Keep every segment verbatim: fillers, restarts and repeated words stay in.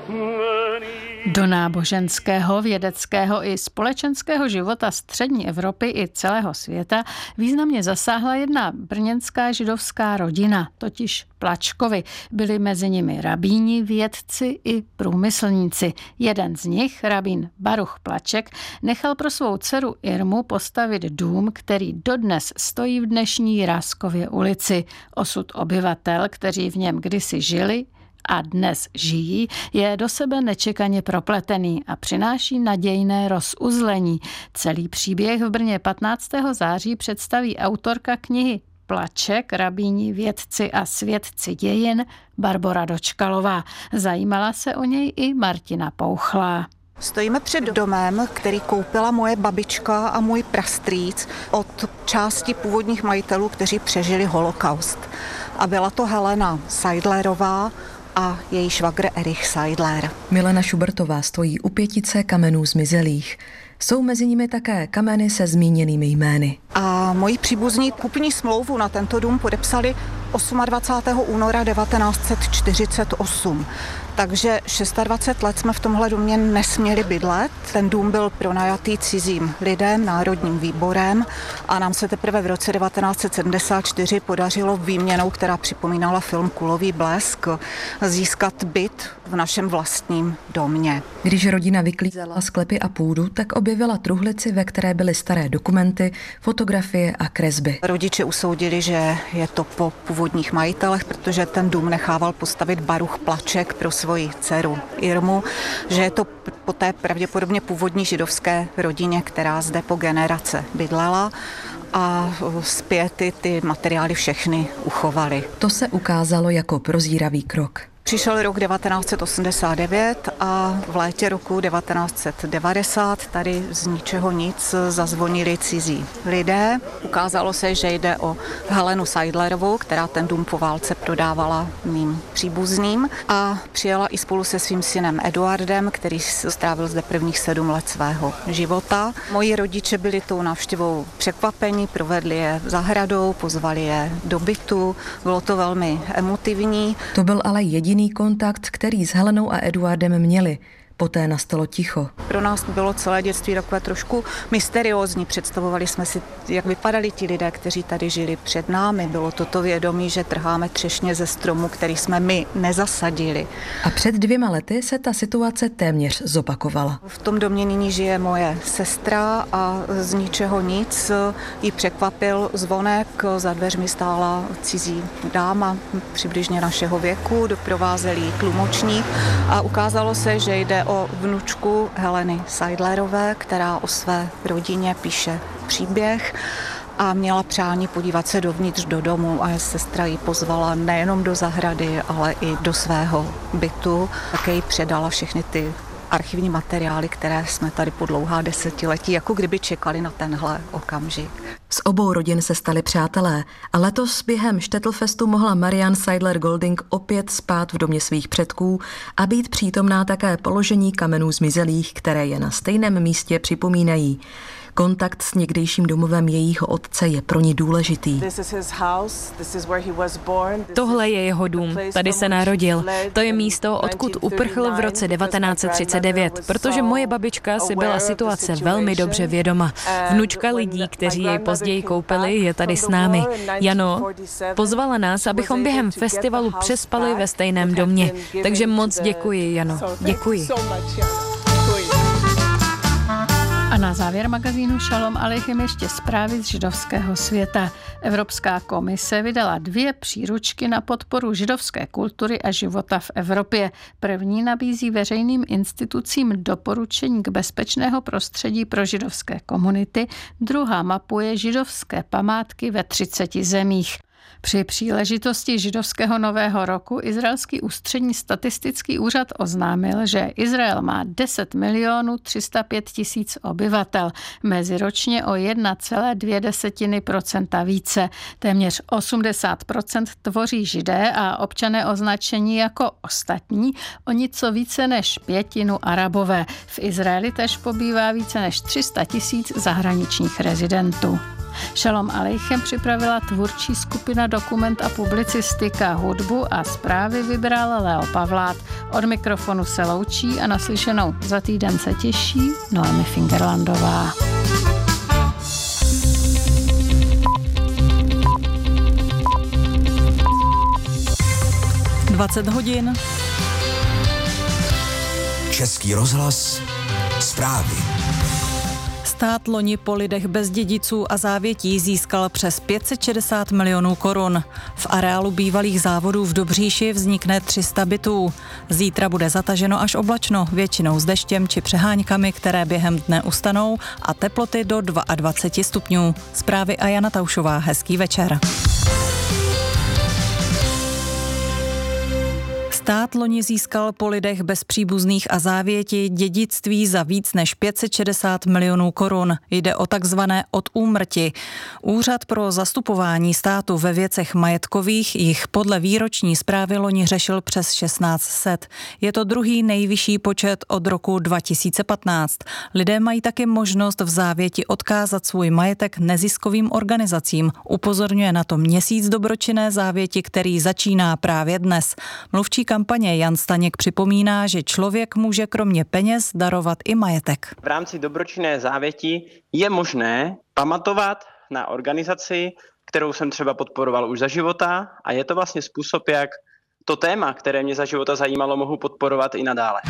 Do náboženského, vědeckého i společenského života střední Evropy i celého světa významně zasáhla jedna brněnská židovská rodina, totiž Plačkovi. Byli mezi nimi rabíni, vědci i průmyslníci. Jeden z nich, rabín Baruch Plaček, nechal pro svou dceru Irmu postavit dům, který dodnes stojí v dnešní Ráskově ulici. Osud obyvatel, kteří v něm kdysi žili a dnes žijí, je do sebe nečekaně propletený a přináší nadějné rozuzlení. Celý příběh v Brně patnáctého září představí autorka knihy Plaček, rabíni, vědci a svědci dějin Barbora Dočkalová. Zajímala se o něj i Martina Pouchlá. Stojíme před domem, který koupila moje babička a můj prastrýc od části původních majitelů, kteří přežili holokaust. A byla to Helena Seidlerová a její švagr Erich Seidler. Milena Šubertová stojí u pětice kamenů zmizelých. Jsou mezi nimi také kameny se zmíněnými jmény. A moji příbuzní kupní smlouvu na tento dům podepsali dvacátého osmého února devatenáct set čtyřicet osm. Takže dvacet šest let jsme v tomhle domě nesměli bydlet. Ten dům byl pronajatý cizím lidem, Národním výborem a nám se teprve v roce devatenáct set sedmdesát čtyři podařilo výměnou, která připomínala film Kulový blesk, získat byt v našem vlastním domě. Když rodina vyklízela sklepy a půdu, tak objevila truhlici, ve které byly staré dokumenty, fotografie a kresby. Rodiče usoudili, že je to po původních majitelech, protože ten dům nechával postavit Baruch Plaček pro svoji dceru Irmu, že je to po té pravděpodobně původní židovské rodině, která zde po generace bydlela a zpět ty materiály všechny uchovali. To se ukázalo jako prozíravý krok. Přišel rok devatenáct set osmdesát devět a v létě roku devatenáct set devadesát tady z ničeho nic zazvonili cizí lidé. Ukázalo se, že jde o Helenu Seidlerovou, která ten dům po válce prodávala mým příbuzným a přijela i spolu se svým synem Eduardem, který strávil zde prvních sedm let svého života. Moji rodiče byli tou návštěvou překvapení, provedli je zahradou, pozvali je do bytu. Bylo to velmi emotivní. To byl ale jediný kontakt, který s Helenou a Eduardem měli. Poté nastalo ticho. Pro nás bylo celé dětství takové trošku mysteriózní. Představovali jsme si, jak vypadali ti lidé, kteří tady žili před námi. Bylo toto vědomí, že trháme třešně ze stromu, který jsme my nezasadili. A před dvěma lety se ta situace téměř zopakovala. V tom domě nyní žije moje sestra a z ničeho nic jí překvapil zvonek. Za dveřmi stála cizí dáma přibližně našeho věku, doprovázel jí tlumočník a ukázalo se, že jde o vnučku Heleny Seidlerové, která o své rodině píše příběh a měla přání podívat se dovnitř do domu a sestra ji pozvala nejenom do zahrady, ale i do svého bytu. Také jí předala všechny ty archivní materiály, které jsme tady po dlouhá desetiletí, jako kdyby čekali na tenhle okamžik. Z obou rodin se stali přátelé a letos během Štetlfestu mohla Marianne Seidler-Golding opět spát v domě svých předků a být přítomná také položení kamenů zmizelých, které je na stejném místě připomínají. Kontakt s někdejším domovem jejího otce je pro ní důležitý. Tohle je jeho dům, tady se narodil. To je místo, odkud uprchl v roce devatenáct set třicet devět, protože moje babička si byla situace velmi dobře vědoma. Vnučka lidí, kteří jej později koupili, je tady s námi. Jano pozvala nás, abychom během festivalu přespali ve stejném domě. Takže moc děkuji, Jano. Děkuji. A na závěr magazínu Šalom Aleichem ještě zprávy z židovského světa. Evropská komise vydala dvě příručky na podporu židovské kultury a života v Evropě. První nabízí veřejným institucím doporučení k bezpečného prostředí pro židovské komunity, druhá mapuje židovské památky ve třiceti zemích. Při příležitosti židovského nového roku izraelský ústřední statistický úřad oznámil, že Izrael má deset milionů tři sta pět tisíc obyvatel, meziročně o jedna celá dvě procenta více. Téměř osmdesát procent tvoří Židé a občané označení jako ostatní, o něco více než pětinu Arabové. V Izraeli též pobývá více než tři sta tisíc zahraničních rezidentů. Shalom Aleichem připravila tvůrčí skupina Dokument a publicistika, hudbu a zprávy vybral Leo Pavlát. Od mikrofonu se loučí a naslyšenou za týden se těší Noemi Fingerlandová. dvacet hodin. Český rozhlas, zprávy. Stát loni po lidech bez dědiců a závětí získal přes pět set šedesát milionů korun. V areálu bývalých závodů v Dobříši vznikne tři sta bytů. Zítra bude zataženo až oblačno, většinou s deštěm či přeháňkami, které během dne ustanou, a teploty do dvacet dva stupňů. Zprávy a Jana Taušová, hezký večer. Stát loni získal po lidech bez příbuzných a závěti dědictví za víc než pět set šedesát milionů korun. Jde o takzvané od úmrti. Úřad pro zastupování státu ve věcech majetkových jich podle výroční zprávy loni řešil přes šestnáct set. Je to druhý nejvyšší počet od roku dva tisíce patnáct. Lidé mají taky možnost v závěti odkázat svůj majetek neziskovým organizacím. Upozorňuje na to Měsíc dobročinné závěti, který začíná právě dnes. Mluvčí kampaně Jan Staněk připomíná, že člověk může kromě peněz darovat i majetek. V rámci dobročinné závěti je možné pamatovat na organizaci, kterou jsem třeba podporoval už za života, a je to vlastně způsob, jak to téma, které mě za života zajímalo, mohu podporovat i nadále.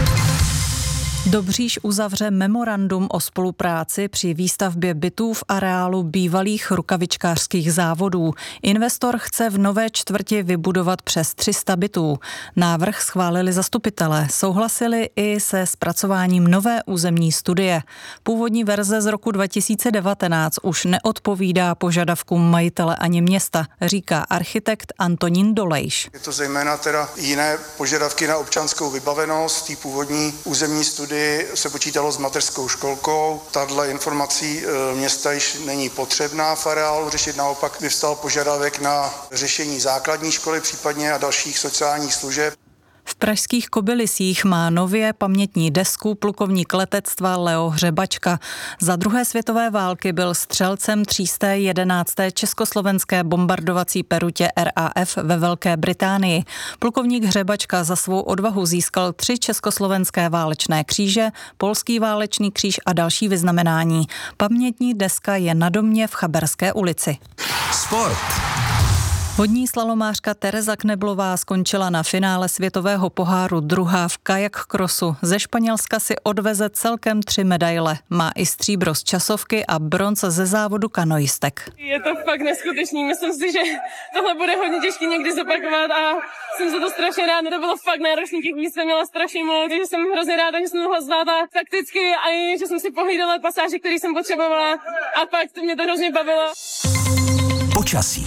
Dobříš uzavře memorandum o spolupráci při výstavbě bytů v areálu bývalých rukavičkářských závodů. Investor chce v nové čtvrti vybudovat přes tři sta bytů. Návrh schválili zastupitelé, souhlasili i se zpracováním nové územní studie. Původní verze z roku dva tisíce devatenáct už neodpovídá požadavkům majitele ani města, říká architekt Antonín Dolejš. Je to zejména teda jiné požadavky na občanskou vybavenost. V původní územní studii se počítalo s mateřskou školkou. Tahle informací města již není potřebná v areálu řešit, naopak vyvstal požadavek na řešení základní školy, případně a dalších sociálních služeb. V pražských Kobylisích má nově pamětní desku plukovník letectva Leo Hřebačka. Za druhé světové války byl střelcem tří set jedenácté československé bombardovací perutě R A F ve Velké Británii. Plukovník Hřebačka za svou odvahu získal tři československé válečné kříže, polský válečný kříž a další vyznamenání. Pamětní deska je na domě v Chaberské ulici. Sport. Vodní slalomářka Tereza Kneblová skončila na finále světového poháru druhá v kajak crossu. Ze Španělska si odveze celkem tři medaile. Má i stříbro z časovky a bronz ze závodu kanoistek. Je to fakt neskutečný. Myslím si, že tohle bude hodně těžké někdy zopakovat a jsem za to strašně ráda. To bylo fakt náročný, těch míst jsem měla strašně moc, takže jsem hrozně ráda, že jsem mohla zvládat takticky a i, že jsem si pohlídala pasáže, které jsem potřebovala, a pak to mě to hrozně bavilo. Počasí.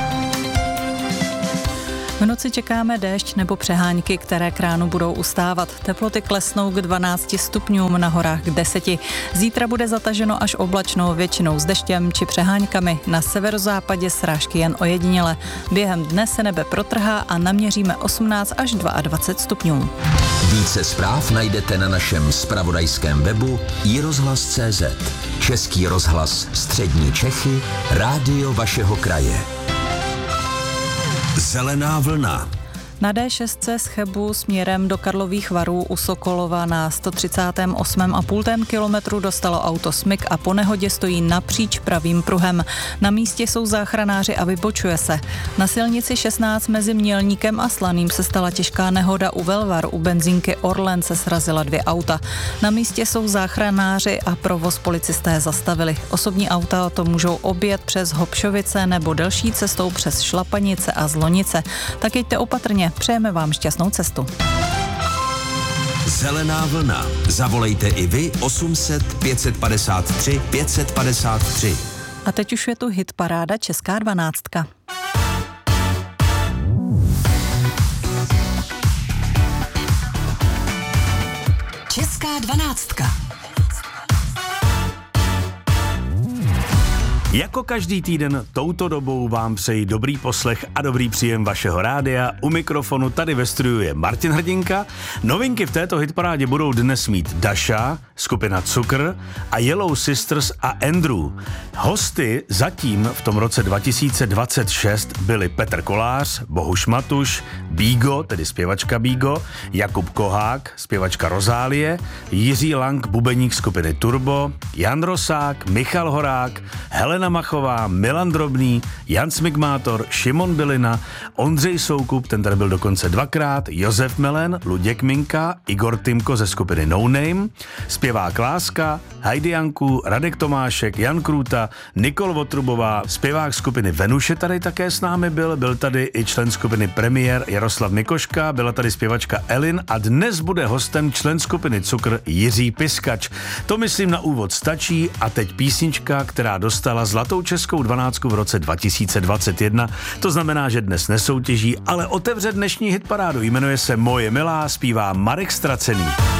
V noci čekáme déšť nebo přehánky, které k ránu budou ustávat. Teploty klesnou k dvanácti stupňům, na horách k deseti. Zítra bude zataženo až oblačno, většinou s deštěm či přehánkami. Na severozápadě srážky jen ojediněle. Během dne se nebe protrhá a naměříme osmnáct až dvacet dva stupňů. Více zpráv najdete na našem zpravodajském webu i rozhlas tečka cé zet. Český rozhlas Střední Čechy, rádio vašeho kraje. Zelená vlna. Na D šest z Chebu směrem do Karlových Varů u Sokolova na sto třicátém osmém a půl kilometru dostalo auto smyk a po nehodě stojí napříč pravým pruhem. Na místě jsou záchranáři a vybočuje se. Na silnici šestnáct mezi Mělníkem a Slaným se stala těžká nehoda u Velvar. U benzínky Orlen se srazila dvě auta. Na místě jsou záchranáři a provoz policisté zastavili. Osobní auta to můžou objet přes Hopšovice nebo delší cestou přes Šlapanice a Zlonice. Tak jeďte opatrně. Přejeme vám šťastnou cestu. Zelená vlna. Zavolejte i vy osm set pět padesát tři pět padesát tři. A teď už je tu hit paráda Česká dvanáctka. Česká dvanáctka. Jako každý týden touto dobou vám přeji dobrý poslech a dobrý příjem vašeho rádia. U mikrofonu tady ve studiu je Martin Hrdinka. Novinky v této hitparádě budou dnes mít Dasha, skupina Cukr a Yellow Sisters a Andrew. Hosty zatím v tom roce dva tisíce dvacet šest byli Petr Kolář, Bohuš Matuš, Bígo, tedy zpěvačka Bígo, Jakub Kohák, zpěvačka Rozálie, Jiří Lang, bubeník skupiny Turbo, Jan Rosák, Michal Horák, Helena Machová, Milan Drobný, Jan Smigmátor, Šimon Bylina, Ondřej Soukup, ten tady byl dokonce dvakrát, Josef Melen, Luděk Minka, Igor Tymko ze skupiny No Name, zpěvák Láska, Heidi Janku, Radek Tomášek, Jan Krůta, Nikol Votrubová, zpěvák skupiny Venuše tady také s námi byl, byl tady i člen skupiny Premiér Jaroslav Mikoška, byla tady zpěvačka Elin a dnes bude hostem člen skupiny Cukr Jiří Piskač. To myslím na úvod stačí a teď písnička, která dostala zlatou českou dvanáctku v roce dva tisíce dvacet jedna. To znamená, že dnes nesoutěží, ale otevře dnešní hitparádu. Jmenuje se Moje milá, zpívá Marek Stracený.